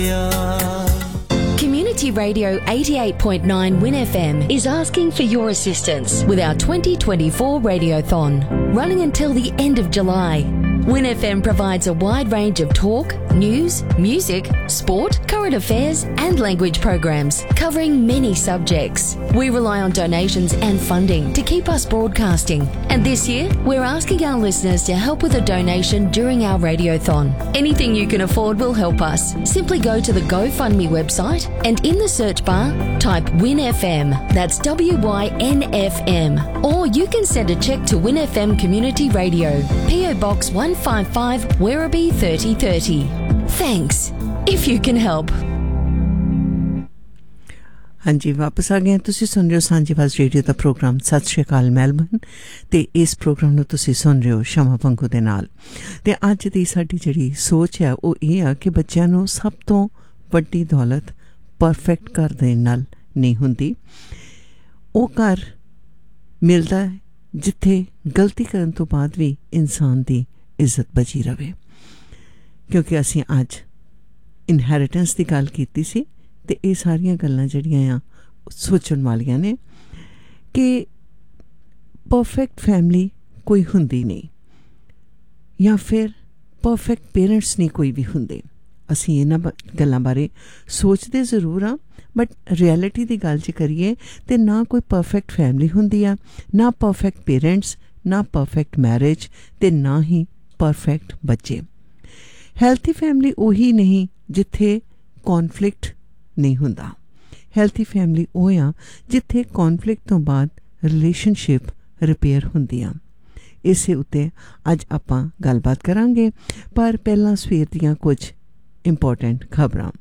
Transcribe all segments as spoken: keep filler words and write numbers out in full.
दिया। Community Radio eighty-eight point nine Win F M is asking for your assistance with our twenty twenty-four Radiothon, running until the end of July. Win F M provides a wide range of talk, news, music, sport, current affairs and language programs covering many subjects. We rely on donations and funding to keep us broadcasting, and this year we're asking our listeners to help with a donation during our Radiothon. Anything you can afford will help us. Simply go to the GoFundMe website and in the search bar type Win F M, that's W Y N F M, or you can send a cheque to Win F M Community Radio, P O Box one five five Werribee thirty thirty. Thanks, if you can help. हाँ जी, वापस आ गए। तुसी सुन रहे हो सांझीवाज़ radio का programme सत श्री अकाल Melbourne ते इस प्रोग्राम ਨੂੰ ਤੁਸੀਂ ਸੁਣ ਰਹੇ ਹੋ ਸ਼ਮਾ ਪੰਗੂ ਦੇ ਨਾਲ। ਤੇ ਅੱਜ ਦੀ ਸਾਡੀ ਜਿਹੜੀ ਸੋਚ ਹੈ ਉਹ ਇਹ ਆ ਕਿ ਬੱਚਿਆਂ ਨੂੰ ਸਭ ਤੋਂ ਵੱਡੀ ਦੌਲਤ ਪਰਫੈਕਟ ਘਰ ਦੇਣ ਨਾਲ ਨਹੀਂ ਹੁੰਦੀ। ਉਹ ਘਰ ਮਿਲਦਾ ਹੈ ਜਿੱਥੇ ਗਲਤੀ ਕਰਨ ਤੋਂ ਬਾਅਦ ਵੀ ਇਨਸਾਨ ਦੀ ਇੱਜ਼ਤ ਬਚੀ ਰਵੇ। ਕਿਉਂਕਿ ਅਸੀਂ ਅੱਜ ਇਨਹੈਰੀਟੈਂਸ ਦੀ ਗੱਲ ਕੀਤੀ ਸੀ ਤੇ ਇਹ ਸਾਰੀਆਂ ਗੱਲਾਂ ਜਿਹੜੀਆਂ ਆ ਸੋਚਣ ਵਾਲੀਆਂ ਨੇ ਕਿ ਪਰਫੈਕਟ ਫੈਮਿਲੀ ਕੋਈ ਹੁੰਦੀ ਨਹੀਂ ਜਾਂ ਫਿਰ ਪਰਫੈਕਟ ਪੇਰੈਂਟਸ ਨਹੀਂ ਕੋਈ ਵੀ ਹੁੰਦੇ। ਅਸੀਂ ਇਹਨਾਂ ਗੱਲਾਂ ਬਾਰੇ ਸੋਚਦੇ ਜ਼ਰੂਰ ਹਾਂ, ਬਟ ਰਿਐਲਿਟੀ ਦੀ ਗੱਲ ਜੇ ਕਰੀਏ ਤੇ ਨਾ ਕੋਈ ਪਰਫੈਕਟ ਫੈਮਿਲੀ ਹੁੰਦੀ ਆ, ਨਾ ਪਰਫੈਕਟ ਪੇਰੈਂਟਸ, ਨਾ ਪਰਫੈਕਟ ਮੈਰਿਜ ਤੇ ਨਾ ਹੀ ਪਰਫੈਕਟ ਬੱਚੇ। ਹੈਲਥੀ ਫੈਮਿਲੀ ਉਹੀ ਨਹੀਂ ਜਿੱਥੇ ਕੌਨਫਲਿਕਟ ਨਹੀਂ ਹੁੰਦਾ। ਹੈਲਥੀ ਫੈਮਿਲੀ ਉਹ ਆ ਜਿੱਥੇ ਕੌਨਫਲਿਕਟ ਤੋਂ ਬਾਅਦ ਰਿਲੇਸ਼ਨਸ਼ਿਪ ਰਿਪੇਅਰ ਹੁੰਦੀ ਆ। ਇਸੇ ਉੱਤੇ ਅੱਜ ਆਪਾਂ ਗੱਲਬਾਤ ਕਰਾਂਗੇ, ਪਰ ਪਹਿਲਾਂ ਸਵੇਰ ਦੀਆਂ ਕੁਝ ਇੰਪੋਰਟੈਂਟ ਖਬਰਾਂ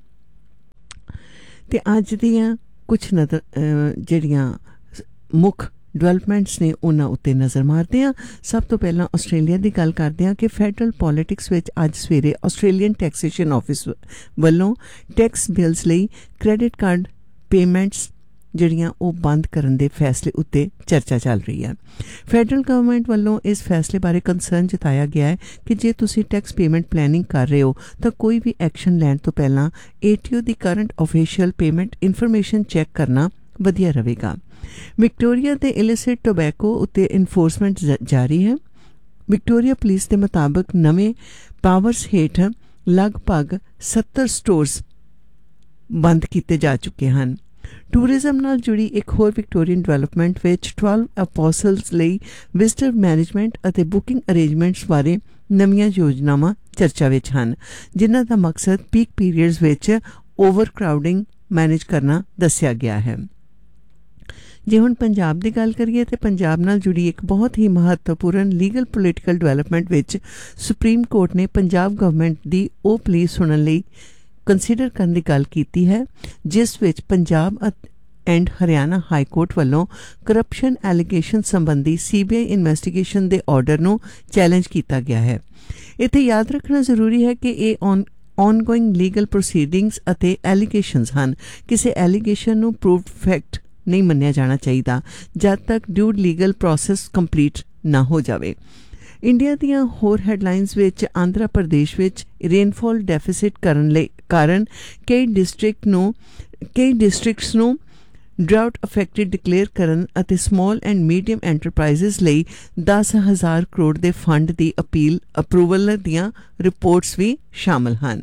ਤੇ ਅੱਜ ਦੀਆਂ ਕੁਛ ਨਜ਼ਰ ਜਿਹੜੀਆਂ ਮੁੱਖ ਡਿਵੈਲਪਮੈਂਟਸ ਨੇ ਉਹਨਾਂ ਉੱਤੇ ਨਜ਼ਰ ਮਾਰਦੇ ਹਾਂ। ਸਭ ਤੋਂ ਪਹਿਲਾਂ ਆਸਟ੍ਰੇਲੀਆ ਦੀ ਗੱਲ ਕਰਦੇ ਹਾਂ ਕਿ ਫੈਡਰਲ ਪੋਲੀਟਿਕਸ ਵਿੱਚ ਅੱਜ ਸਵੇਰੇ ਆਸਟ੍ਰੇਲੀਅਨ ਟੈਕਸੇਸ਼ਨ ਆਫਿਸ ਵੱਲੋਂ ਟੈਕਸ ਬਿਲਸ ਲਈ ਕ੍ਰੈਡਿਟ ਕਾਰਡ ਪੇਮੈਂਟਸ ਜਿਹੜੀਆਂ ਉਹ ਬੰਦ ਕਰਨ ਦੇ ਫੈਸਲੇ ਉੱਤੇ ਚਰਚਾ ਚੱਲ ਰਹੀ ਹੈ। ਫੈਡਰਲ ਗਵਰਨਮੈਂਟ ਵੱਲੋਂ ਇਸ ਫੈਸਲੇ ਬਾਰੇ ਕੰਸਰਨ ਜਤਾਇਆ ਗਿਆ ਹੈ ਕਿ ਜੇ ਤੁਸੀਂ ਟੈਕਸ ਪੇਮੈਂਟ ਪਲੈਨਿੰਗ ਕਰ ਰਹੇ ਹੋ ਤਾਂ ਕੋਈ ਵੀ ਐਕਸ਼ਨ ਲੈਣ ਤੋਂ ਪਹਿਲਾਂ A T O the current official payment information check ਕਰਨਾ ਵਧੀਆ ਰਹੇਗਾ। ਵਿਕਟੋਰੀਆ ਤੇ ਇਲਿਸਿਟ ਟੋਬੈਕੋ ਉੱਤੇ ਇਨਫੋਰਸਮੈਂਟ ਜਾਰੀ ਹੈ। ਵਿਕਟੋਰੀਆ ਪੁਲਿਸ ਦੇ ਮੁਤਾਬਕ ਨਵੇਂ ਪਾਵਰਸ ਹੇਠ ਲਗਭਗ ਸੱਤਰ ਸਟੋਰਸ ਬੰਦ ਕੀਤੇ ਜਾ ਚੁੱਕੇ ਹਨ। ਟੂਰਿਜ਼ਮ ਨਾਲ ਜੁੜੀ ਇੱਕ ਹੋਰ ਵਿਕਟੋਰੀਅਨ ਡਿਵੈਲਪਮੈਂਟ ਵਿੱਚ ਬਾਰਾਂ ਅਪੋਸਲਸ ਲਈ ਵਿਜ਼ਟਰ ਮੈਨੇਜਮੈਂਟ ਅਤੇ ਬੁਕਿੰਗ ਅਰੇਂਜਮੈਂਟਸ ਬਾਰੇ ਨਵੀਆਂ ਯੋਜਨਾਵਾਂ ਚਰਚਾ ਵਿੱਚ ਹਨ, ਜਿਨ੍ਹਾਂ ਦਾ ਮਕਸਦ ਪੀਕ ਪੀਰੀਅਡਸ ਵਿੱਚ ਓਵਰ ਕਰਾਊਡਿੰਗ ਮੈਨੇਜ ਕਰਨਾ ਦੱਸਿਆ ਗਿਆ ਹੈ। ਜੇ ਹੁਣ ਪੰਜਾਬ ਦੀ ਗੱਲ ਕਰੀਏ ਤਾਂ ਪੰਜਾਬ ਨਾਲ ਜੁੜੀ ਇੱਕ ਬਹੁਤ ਹੀ ਮਹੱਤਵਪੂਰਨ ਲੀਗਲ ਪੋਲੀਟੀਕਲ ਡਿਵੈਲਪਮੈਂਟ ਵਿੱਚ ਸੁਪਰੀਮ ਕੋਰਟ ਨੇ ਪੰਜਾਬ ਗਵਰਨਮੈਂਟ ਦੀ ਉਹ ਪਲੀ ਸੁਣਨ ਲਈ ਕੰਸੀਡਰ ਕਰਨ ਦੀ ਗੱਲ ਕੀਤੀ ਹੈ, ਜਿਸ ਵਿੱਚ Punjab and Haryana high court ਵੱਲੋਂ ਕਰਪਸ਼ਨ ਐਲੀਗੇਸ਼ਨ ਸੰਬੰਧੀ ਸੀ ਬੀ ਆਈ ਇਨਵੈਸਟੀਗੇਸ਼ਨ ਦੇ ਆਰਡਰ ਨੂੰ ਚੈਲੰਜ ਕੀਤਾ ਗਿਆ ਹੈ। ਇੱਥੇ ਯਾਦ ਰੱਖਣਾ ਜ਼ਰੂਰੀ ਹੈ ਕਿ ਇਹ ਔਨ ongoing legal proceedings ਅਤੇ ਐਲੀਗੇਸ਼ਨਸ ਹਨ। ਕਿਸੇ ਐਲੀਗੇਸ਼ਨ ਨੂੰ ਪ੍ਰੂਵਡ ਫੈਕਟ ਨਹੀਂ ਮੰਨਿਆ ਜਾਣਾ ਚਾਹੀਦਾ ਜਦ ਤੱਕ ਡਿਊ ਲੀਗਲ ਪ੍ਰੋਸੈਸ ਕੰਪਲੀਟ ਨਾ ਹੋ ਜਾਵੇ। ਇੰਡੀਆ ਦੀਆਂ ਹੋਰ ਹੈਡਲਾਈਨਸ ਵਿੱਚ ਆਂਧਰਾ ਪ੍ਰਦੇਸ਼ ਵਿੱਚ ਰੇਨਫਾਲ ਡੈਫਿਸਿਟ ਕਰਨ ਲਈ ਕਾਰਨ ਕਈ ਡਿਸਟ੍ਰਿਕਟ ਨੂੰ ਕਈ ਡਿਸਟ੍ਰਿਕਟਸ ਨੂੰ ਡਰਾਊਟ ਅਫੈਕਟਡ ਡਿਕਲੇਅਰ ਕਰਨ ਅਤੇ ਸਮਾਲ ਐਂਡ ਮੀਡੀਅਮ ਐਂਟਰਪ੍ਰਾਈਜ਼ਸ ਲਈ ਦਸ ਹਜ਼ਾਰ ਕਰੋੜ ਦੇ ਫੰਡ ਦੀ ਅਪੀਲ ਅਪਰੂਵਲ ਦੀਆਂ ਰਿਪੋਰਟਸ ਵੀ ਸ਼ਾਮਲ ਹਨ।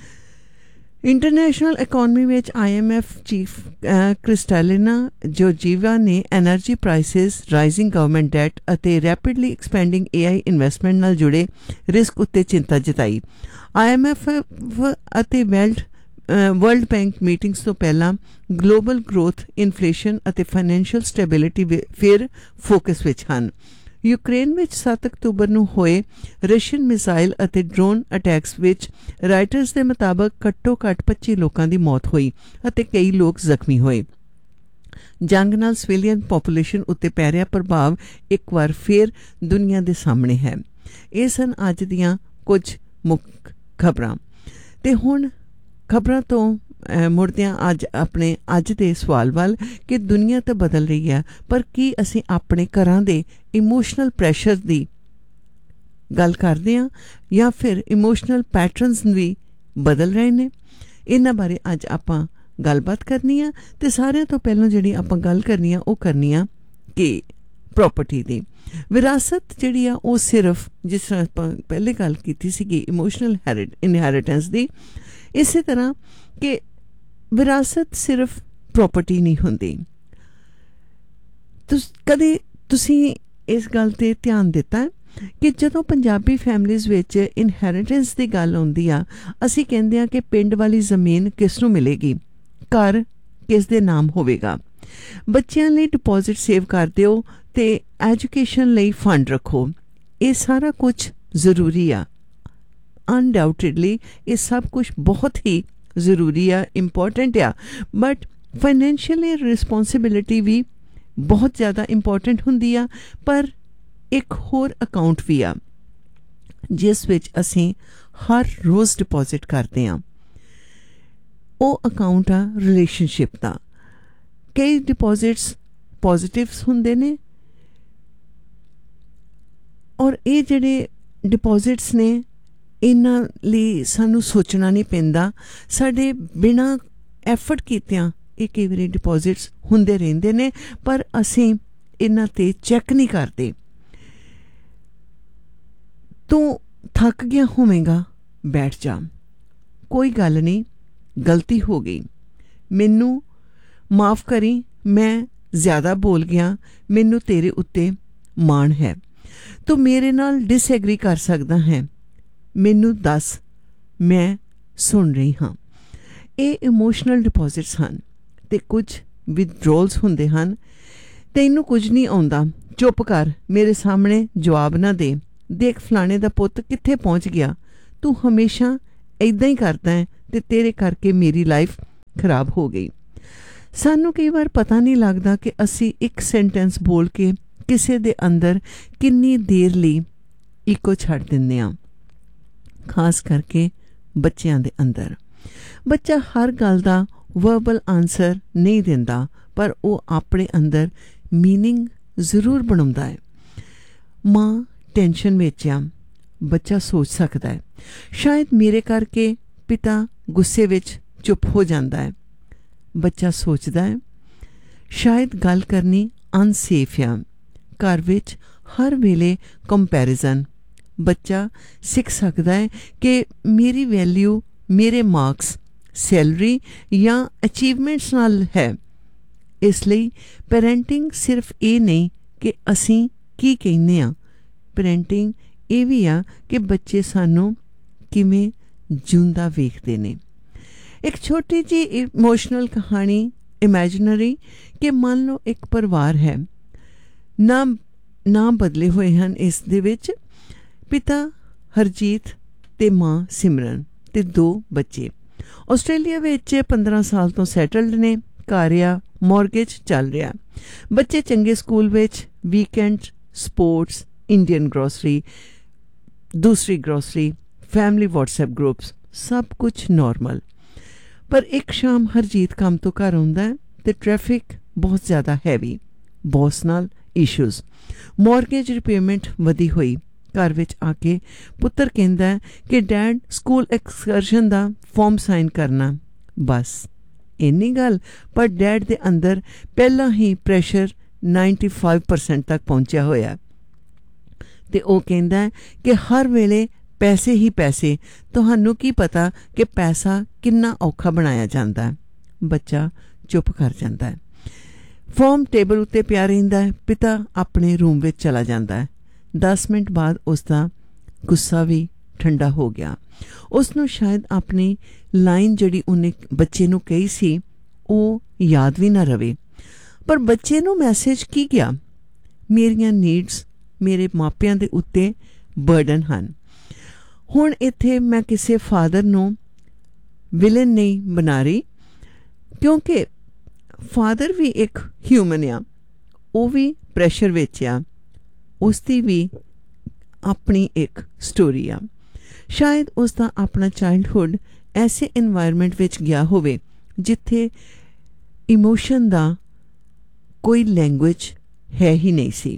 ਇੰਟਰਨੈਸ਼ਨਲ ਇਕੋਨਮੀ ਵਿੱਚ ਆਈ ਐਮ ਐਫ ਚੀਫ ਕ੍ਰਿਸਟੈਲਿਨਾ ਜੋਰਜੀਵਾ ਨੇ energy prices, rising government that ਅਤੇ ਰੈਪਿਡਲੀ ਐਕਸਪੈਂਡਿੰਗ ਏ ਆਈ ਇਨਵੈਸਟਮੈਂਟ ਨਾਲ ਜੁੜੇ ਰਿਸਕ ਉੱਤੇ ਚਿੰਤਾ ਜਤਾਈ। ਆਈ ਐਮ ਐਫ ਅਤੇ ਵਰਲਡ ਵਰਲਡ ਬੈਂਕ ਮੀਟਿੰਗਸ ਤੋਂ ਪਹਿਲਾਂ ਗਲੋਬਲ ਗਰੋਥ, ਇਨਫਲੇਸ਼ਨ ਅਤੇ ਫਾਈਨੈਂਸ਼ੀਅਲ ਸਟੈਬਿਲਿਟੀ ਫਿਰ ਫੋਕਸ ਵਿੱਚ ਹਨ। ਯੂਕਰੇਨ ਵਿੱਚ ਸੱਤ ਅਕਤੂਬਰ ਨੂੰ ਹੋਏ ਰਸ਼ੀਅਨ ਮਿਸਾਈਲ ਅਤੇ ਡਰੋਨ ਅਟੈਕਸ ਵਿੱਚ ਰਾਈਟਰਸ ਦੇ ਮੁਤਾਬਕ ਘੱਟੋ ਘੱਟ ਪੱਚੀ ਲੋਕਾਂ ਦੀ ਮੌਤ ਹੋਈ ਅਤੇ ਕਈ ਲੋਕ ਜ਼ਖਮੀ ਹੋਏ। ਜੰਗ ਨਾਲ ਸਿਵਿਲੀਅਨ ਪੋਪੂਲੇਸ਼ਨ ਉੱਤੇ ਪੈ ਰਿਹਾ ਪ੍ਰਭਾਵ ਇੱਕ ਵਾਰ ਫਿਰ ਦੁਨੀਆ ਦੇ ਸਾਹਮਣੇ ਹੈ। ਇਹ ਸਨ ਅੱਜ ਦੀਆਂ ਕੁਝ ਮੁੱਖ ਖਬਰਾਂ। ਤੇ ਹੁਣ ਖਬਰਾਂ ਤੋਂ ਮੁੜਦਿਆਂ ਅੱਜ ਆਪਣੇ ਅੱਜ ਦੇ ਸਵਾਲ ਵੱਲ ਕਿ ਦੁਨੀਆ ਤਾਂ ਬਦਲ ਰਹੀ ਹੈ, ਪਰ ਕੀ ਅਸੀਂ ਆਪਣੇ ਘਰਾਂ ਦੇ ਇਮੋਸ਼ਨਲ ਪ੍ਰੈਸ਼ਰ ਦੀ ਗੱਲ ਕਰਦੇ ਹਾਂ ਜਾਂ ਫਿਰ ਇਮੋਸ਼ਨਲ ਪੈਟਰਨਸ ਵੀ ਬਦਲ ਰਹੇ ਨੇ? ਇਹਨਾਂ ਬਾਰੇ ਅੱਜ ਆਪਾਂ ਗੱਲਬਾਤ ਕਰਨੀ ਆ। ਤੇ ਸਾਰਿਆਂ ਤੋਂ ਪਹਿਲਾਂ ਜਿਹੜੀ ਆਪਾਂ ਗੱਲ ਕਰਨੀ ਆ ਉਹ ਕਰਨੀ ਆ ਕਿ ਪ੍ਰੋਪਰਟੀ ਦੀ ਵਿਰਾਸਤ ਜਿਹੜੀ ਆ ਉਹ ਸਿਰਫ ਜਿਸ ਤਰ੍ਹਾਂ ਆਪਾਂ ਪਹਿਲੇ ਗੱਲ ਕੀਤੀ ਸੀਗੀ ਇਮੋਸ਼ਨਲ ਇਨਹੈਰੀਟੈਂਸ ਦੀ, ਇਸੇ ਤਰ੍ਹਾਂ ਕਿ ਵਿਰਾਸਤ ਸਿਰਫ ਪ੍ਰੋਪਰਟੀ ਨਹੀਂ ਹੁੰਦੀ। ਤੁਸ ਕਦੇ ਤੁਸੀਂ ਇਸ ਗੱਲ 'ਤੇ ਧਿਆਨ ਦਿੱਤਾ ਕਿ ਜਦੋਂ ਪੰਜਾਬੀ ਫੈਮਲੀਜ਼ ਵਿੱਚ ਇਨਹੈਰੀਟੈਂਸ ਦੀ ਗੱਲ ਆਉਂਦੀ ਆ, ਅਸੀਂ ਕਹਿੰਦੇ ਹਾਂ ਕਿ ਪਿੰਡ ਵਾਲੀ ਜ਼ਮੀਨ ਕਿਸ ਨੂੰ ਮਿਲੇਗੀ, ਘਰ ਕਿਸ ਦੇ ਨਾਮ ਹੋਵੇਗਾ, ਬੱਚਿਆਂ ਲਈ ਡਿਪੋਜ਼ਿਟ ਸੇਵ ਕਰ ਦਿਓ ਤੇ ਐਜੂਕੇਸ਼ਨ ਲਈ ਫੰਡ ਰੱਖੋ। ਇਹ ਸਾਰਾ ਕੁਝ ਜ਼ਰੂਰੀ ਆ, ਅਨਡਾਊਟਡਲੀ ਇਹ ਸਭ ਕੁਝ ਬਹੁਤ ਹੀ ਜ਼ਰੂਰੀ ਆ, ਇੰਪੋਰਟੈਂਟ ਆ, ਬਟ ਫਾਈਨੈਂਸ਼ੀਅਲੀ ਰਿਸਪੌਂਸਿਬਿਲਿਟੀ ਵੀ ਬਹੁਤ ਜ਼ਿਆਦਾ ਇੰਪੋਰਟੈਂਟ ਹੁੰਦੀ ਆ। ਪਰ ਇੱਕ ਹੋਰ ਅਕਾਊਂਟ ਵੀ ਆ ਜਿਸ ਵਿੱਚ ਅਸੀਂ ਹਰ ਰੋਜ਼ ਡਿਪੋਜ਼ਿਟ ਕਰਦੇ ਹਾਂ, ਉਹ ਅਕਾਊਂਟ ਆ ਰਿਲੇਸ਼ਨਸ਼ਿਪ ਦਾ। ਕਈ ਡਿਪੋਜ਼ਿਟਸ ਪੋਜ਼ਿਟਿਵਸ ਹੁੰਦੇ ਨੇ ਔਰ ਇਹ ਜਿਹੜੇ ਡਿਪੋਜ਼ਿਟਸ ਨੇ ਇਹਨਾਂ ਲਈ ਸਾਨੂੰ ਸੋਚਣਾ ਨਹੀਂ ਪੈਂਦਾ, ਸਾਡੇ ਬਿਨਾਂ ਐਫਰਟ ਕੀਤਿਆਂ ਇਹ ਕਈ ਵਾਰੀ ਡਿਪੋਜ਼ਿਟਸ ਹੁੰਦੇ ਰਹਿੰਦੇ ਨੇ, ਪਰ ਅਸੀਂ ਇਹਨਾਂ 'ਤੇ ਚੈੱਕ ਨਹੀਂ ਕਰਦੇ। ਤੂੰ ਥੱਕ ਗਿਆ ਹੋਵੇਂਗਾ, ਬੈਠ ਜਾ, ਕੋਈ ਗੱਲ ਨਹੀਂ, ਗਲਤੀ ਹੋ ਗਈ, ਮੈਨੂੰ ਮਾफ़ ਕਰੀ, ਮੈਂ ਜ਼ਿਆਦਾ ਬੋਲ ਗਿਆ, ਮੈਨੂੰ ਤੇਰੇ ਉੱਤੇ ਮਾਣ ਹੈ, ਤੂੰ ਮੇਰੇ ਨਾਲ ਡਿਸਐਗਰੀ ਕਰ ਸਕਦਾ ਹੈ, ਮੈਨੂੰ ਦੱਸ, ਮੈਂ ਸੁਣ ਰਹੀ ਹਾਂ। ਇਹ ਇਮੋਸ਼ਨਲ ਡਿਪੋਜ਼ਿਟਸ ਹਨ। ਤੇ ਕੁਝ ਵਿਦਡਰੋਲਸ ਹੁੰਦੇ ਹਨ, ਤੈਨੂੰ ਕੁਝ ਨਹੀਂ ਆਉਂਦਾ, ਚੁੱਪ ਕਰ, ਮੇਰੇ ਸਾਹਮਣੇ ਜਵਾਬ ਨਾ ਦੇ, ਦੇਖ ਫਲਾਣੇ ਦਾ ਪੁੱਤ ਕਿੱਥੇ ਪਹੁੰਚ ਗਿਆ, ਤੂੰ ਹਮੇਸ਼ਾ ਇੱਦਾਂ ਹੀ ਕਰਦਾ ਹੈ ਤੇ ਤੇਰੇ ਕਰਕੇ ਮੇਰੀ ਲਾਈਫ ਖਰਾਬ ਹੋ ਗਈ। ਸਾਨੂੰ ਕਈ ਵਾਰ ਪਤਾ ਨਹੀਂ ਲੱਗਦਾ ਕਿ ਅਸੀਂ ਇੱਕ ਸੈਂਟੈਂਸ ਬੋਲ ਕੇ ਕਿਸੇ ਦੇ ਅੰਦਰ ਕਿੰਨੀ ਦੇਰ ਲਈ ਈਕੋ ਛੱਡ ਦਿੰਦੇ ਹਾਂ, ਖਾਸ ਕਰਕੇ ਬੱਚਿਆਂ ਦੇ ਅੰਦਰ। ਬੱਚਾ ਹਰ ਗੱਲ ਦਾ ਵਰਬਲ ਆਨਸਰ ਨਹੀਂ ਦਿੰਦਾ, ਪਰ ਉਹ ਆਪਣੇ ਅੰਦਰ ਮੀਨਿੰਗ ਜ਼ਰੂਰ ਬਣਾਉਂਦਾ ਹੈ। ਮਾਂ ਟੈਨਸ਼ਨ ਵਿੱਚ ਆ, ਬੱਚਾ ਸੋਚ ਸਕਦਾ ਹੈ, ਸ਼ਾਇਦ ਮੇਰੇ ਕਰਕੇ ਪਿਤਾ ਗੁੱਸੇ ਵਿੱਚ ਚੁੱਪ ਹੋ ਜਾਂਦਾ ਹੈ। ਬੱਚਾ ਸੋਚਦਾ ਹੈ ਸ਼ਾਇਦ ਗੱਲ ਕਰਨੀ ਅਨਸੇਫ ਆ। ਘਰ ਵਿੱਚ ਹਰ ਵੇਲੇ ਕੰਪੈਰੀਜ਼ਨ। ਬੱਚਾ ਸਿੱਖ ਸਕਦਾ ਹੈ ਕਿ ਮੇਰੀ ਵੈਲਿਊ ਮੇਰੇ ਮਾਰਕਸ, ਸੈਲਰੀ ਜਾਂ ਅਚੀਵਮੈਂਟਸ ਨਾਲ ਹੈ। ਇਸ ਲਈ ਪੈਰੈਂਟਿੰਗ ਸਿਰਫ ਇਹ ਨਹੀਂ ਕਿ ਅਸੀਂ ਕੀ ਕਹਿੰਦੇ ਹਾਂ, ਪੈਰੈਂਟਿੰਗ ਇਹ ਵੀ ਆ ਕਿ ਬੱਚੇ ਸਾਨੂੰ ਕਿਵੇਂ ਜਿਉਂਦਾ ਵੇਖਦੇ ਨੇ। ਇੱਕ ਛੋਟੀ ਜਿਹੀ ਇਮੋਸ਼ਨਲ ਕਹਾਣੀ ਇਮੈਜਨਰੀ ਕਿ ਮੰਨ ਲਓ ਇੱਕ ਪਰਿਵਾਰ ਹੈ, ਨਾ ਨਾ ਬਦਲੇ ਹੋਏ ਹਨ ਇਸ ਦੇ ਵਿੱਚ, ਪਿਤਾ ਹਰਜੀਤ ਤੇ ਮਾਂ ਸਿਮਰਨ ਤੇ ਦੋ ਬੱਚੇ। ਆਸਟ੍ਰੇਲੀਆ ਵਿੱਚ ਪੰਦਰਾਂ ਸਾਲ ਤੋਂ ਸੈਟਲਡ ਨੇ, ਘਰ ਆ, ਮੌਰਗੇਜ ਚੱਲ ਰਿਹਾ, ਬੱਚੇ ਚੰਗੇ ਸਕੂਲ ਵਿੱਚ, ਵੀਕਐਂਡ ਸਪੋਰਟਸ, ਇੰਡੀਅਨ ਗਰੋਸਰੀ, ਦੂਸਰੀ ਗਰੋਸਰੀ, ਫੈਮਲੀ ਵਟਸਐਪ ਗਰੁੱਪਸ, ਸਭ ਕੁਝ ਨੋਰਮਲ। ਪਰ ਇੱਕ ਸ਼ਾਮ ਹਰਜੀਤ ਕੰਮ ਤੋਂ ਘਰ ਆਉਂਦਾ ਹੈ ਤੇ ਟ੍ਰੈਫਿਕ ਬਹੁਤ ਜ਼ਿਆਦਾ ਹੈਵੀ, ਬੌਸ ਨਾਲ ਇਸ਼ੂਜ਼, ਮੌਰਗੇਜ ਰਿਪੇਮੈਂਟ ਵਧੀ ਹੋਈ। ਘਰ ਵਿੱਚ ਆ ਕੇ ਪੁੱਤਰ ਕਹਿੰਦਾ ਹੈ ਕਿ ਡੈਡ ਸਕੂਲ ਐਕਸਕਰਸ਼ਨ ਦਾ ਫਾਰਮ ਸਾਈਨ ਕਰਨਾ, ਬਸ ਇੰਨੀ ਗੱਲ। ਪਰ ਡੈਡ ਦੇ ਅੰਦਰ ਪਹਿਲਾਂ ਹੀ ਪ੍ਰੈਸ਼ਰ ਨਾਈਨਟੀ ਫਾਈਵ ਪਰਸੈਂਟ ਤੱਕ ਪਹੁੰਚਿਆ ਹੋਇਆ ਤੇ ਉਹ ਕਹਿੰਦਾ ਕਿ ਹਰ ਵੇਲੇ ਪੈਸੇ ਹੀ ਪੈਸੇ, ਤੁਹਾਨੂੰ ਕੀ ਪਤਾ ਕਿ ਪੈਸਾ ਕਿੰਨਾ ਔਖਾ ਬਣਾਇਆ ਜਾਂਦਾ ਹੈ। ਬੱਚਾ ਚੁੱਪ ਕਰ ਜਾਂਦਾ ਹੈ। ਫਾਰਮ ਟੇਬਲ ਉੱਤੇ ਪਿਆ ਰਹਿੰਦਾ ਹੈ। ਪਿਤਾ ਆਪਣੇ ਰੂਮ ਵਿੱਚ ਚਲਾ ਜਾਂਦਾ ਹੈ। ਦਸ ਮਿੰਟ ਬਾਅਦ ਉਸ ਦਾ ਗੁੱਸਾ ਵੀ ਠੰਡਾ ਹੋ ਗਿਆ। ਉਸ ਨੂੰ ਸ਼ਾਇਦ ਆਪਣੀ ਲਾਈਨ ਜਿਹੜੀ ਉਹਨੇ ਬੱਚੇ ਨੂੰ ਕਹੀ ਸੀ ਉਹ ਯਾਦ ਵੀ ਨਾ ਰਵੇ, ਪਰ ਬੱਚੇ ਨੂੰ ਮੈਸੇਜ ਕੀ ਗਿਆ, ਮੇਰੀਆਂ ਨੀਡਸ ਮੇਰੇ ਮਾਪਿਆਂ ਦੇ ਉੱਤੇ ਬਰਡਨ ਹਨ। ਹੁਣ ਇੱਥੇ ਮੈਂ ਕਿਸੇ ਫਾਦਰ ਨੂੰ ਵਿਲਨ ਨਹੀਂ ਬਣਾ ਰਹੀ, ਕਿਉਂਕਿ ਫਾਦਰ ਵੀ ਇੱਕ ਹਿਊਮਨ ਆ, ਉਹ ਵੀ ਪ੍ਰੈਸ਼ਰ ਵਿੱਚ ਆ, ਉਸ ਦੀ ਵੀ ਆਪਣੀ ਇੱਕ ਸਟੋਰੀ ਆ। ਸ਼ਾਇਦ ਉਸ ਦਾ ਆਪਣਾ ਚਾਈਲਡਹੁੱਡ ਐਸੇ ਇਨਵਾਇਰਮੈਂਟ ਵਿੱਚ ਗਿਆ ਹੋਵੇ ਜਿੱਥੇ ਇਮੋਸ਼ਨ ਦਾ ਕੋਈ ਲੈਂਗੁਏਜ ਹੈ ਹੀ ਨਹੀਂ ਸੀ।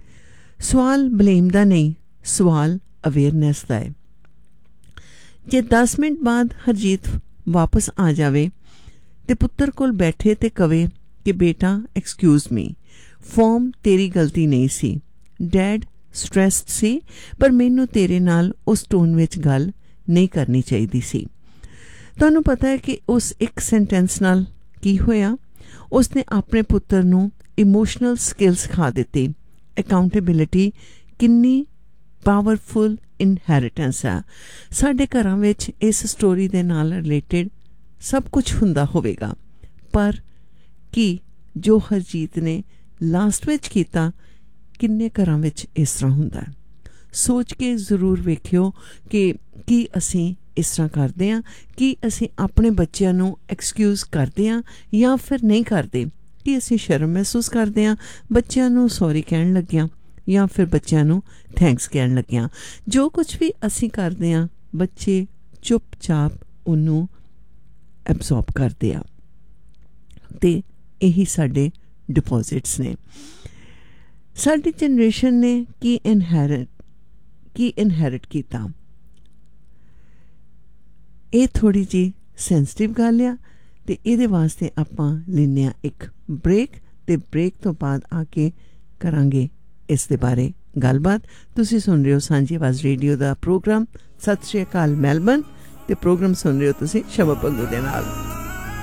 ਸਵਾਲ ਬਲੇਮ ਦਾ ਨਹੀਂ, ਸਵਾਲ ਅਵੇਅਰਨੈਸ ਦਾ ਹੈ। ਜੇ ਦਸ ਮਿੰਟ ਬਾਅਦ ਹਰਜੀਤ ਵਾਪਸ ਆ ਜਾਵੇ ਤੇ ਪੁੱਤਰ ਕੋਲ ਬੈਠੇ ਤੇ ਕਵੇ ਕਿ ਬੇਟਾ ਐਕਸਕਿਊਜ਼ ਮੀ, ਫੋਰਮ ਤੇਰੀ ਗਲਤੀ ਨਹੀਂ ਸੀ, ਡੈਡ ਸਟ੍ਰੈਸਡ ਸੀ, ਪਰ ਮੈਨੂੰ ਤੇਰੇ ਨਾਲ ਉਸ ਟੋਨ ਵਿੱਚ ਗੱਲ ਨਹੀਂ ਕਰਨੀ ਚਾਹੀਦੀ ਸੀ। ਤੁਹਾਨੂੰ ਪਤਾ ਹੈ ਕਿ ਉਸ ਇੱਕ ਸੈਂਟੈਂਸ ਨਾਲ ਕੀ ਹੋਇਆ? ਉਸਨੇ ਆਪਣੇ ਪੁੱਤਰ ਨੂੰ ਇਮੋਸ਼ਨਲ ਸਕਿੱਲ ਸਿਖਾ ਦਿੱਤੀ। ਅਕਾਊਂਟੇਬਿਲਿਟੀ ਕਿੰਨੀ ਪਾਵਰਫੁਲ ਇਨਹੈਰੀਟੈਂਸ ਹੈ। ਸਾਡੇ ਘਰਾਂ ਵਿੱਚ ਇਸ ਸਟੋਰੀ ਦੇ ਨਾਲ ਰਿਲੇਟਡ ਸਭ ਕੁਝ ਹੁੰਦਾ ਹੋਵੇਗਾ, ਪਰ ਕੀ ਜੋ ਹਰਜੀਤ ਨੇ ਲਾਸਟ ਵਿੱਚ ਕੀਤਾ, ਕਿੰਨੇ ਘਰਾਂ ਵਿੱਚ ਇਸ ਤਰ੍ਹਾਂ ਹੁੰਦਾ? ਸੋਚ ਕੇ ਜ਼ਰੂਰ ਵੇਖਿਓ ਕਿ ਕੀ ਅਸੀਂ ਇਸ ਤਰ੍ਹਾਂ ਕਰਦੇ ਹਾਂ, ਕਿ ਅਸੀਂ ਆਪਣੇ ਬੱਚਿਆਂ ਨੂੰ ਐਕਸਕਿਊਜ਼ ਕਰਦੇ ਹਾਂ ਜਾਂ ਫਿਰ ਨਹੀਂ ਕਰਦੇ, ਕਿ ਅਸੀਂ ਸ਼ਰਮ ਮਹਿਸੂਸ ਕਰਦੇ ਹਾਂ ਬੱਚਿਆਂ ਨੂੰ ਸੌਰੀ ਕਹਿਣ ਲੱਗਿਆਂ ਜਾਂ ਫਿਰ ਬੱਚਿਆਂ ਨੂੰ ਥੈਂਕਸ ਕਹਿਣ ਲੱਗਿਆਂ। ਜੋ ਕੁਝ ਵੀ ਅਸੀਂ ਕਰਦੇ ਹਾਂ ਬੱਚੇ ਚੁੱਪ ਚਾਪ ਉਹਨੂੰ ਐਬਜ਼ੌਰਬ ਕਰਦੇ ਆ, ਅਤੇ ਇਹੀ ਸਾਡੇ ਡਿਪੋਜ਼ਿਟਸ ਨੇ। ਸਾਡੀ ਜਨਰੇਸ਼ਨ ਨੇ ਕੀ ਇਨਹੈਰਿਟ ਕੀ ਇਨਹੈਰਿਟ ਕੀਤਾ, ਇਹ ਥੋੜ੍ਹੀ ਜਿਹੀ ਸੈਂਸਿਟਿਵ ਗੱਲ ਆ, ਅਤੇ ਇਹਦੇ ਵਾਸਤੇ ਆਪਾਂ ਲੈਂਦੇ ਹਾਂ ਇੱਕ ਬ੍ਰੇਕ, ਅਤੇ ਬ੍ਰੇਕ ਤੋਂ ਬਾਅਦ ਆ ਕੇ ਕਰਾਂਗੇ ਇਸ ਦੇ ਬਾਰੇ ਗੱਲਬਾਤ। ਤੁਸੀਂ ਸੁਣ ਰਹੇ ਹੋ ਸਾਂਝੀ ਆਵਾਜ਼ ਰੇਡੀਓ ਦਾ ਪ੍ਰੋਗਰਾਮ ਸਤਿ ਸ਼੍ਰੀ ਅਕਾਲ ਮੈਲਬਨ, ਅਤੇ ਪ੍ਰੋਗਰਾਮ ਸੁਣ ਰਹੇ ਹੋ ਤੁਸੀਂ ਸ਼ਮਾ ਪੰਗੂ ਦੇ ਨਾਲ।